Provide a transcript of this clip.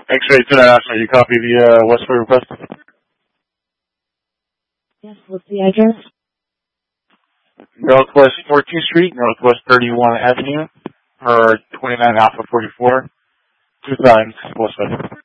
X-ray to that asthma. You copy the Westward request? Yes, what's the address? Northwest 14th Street, Northwest 31 Avenue, or 29 Alpha 44, 2 times Westward.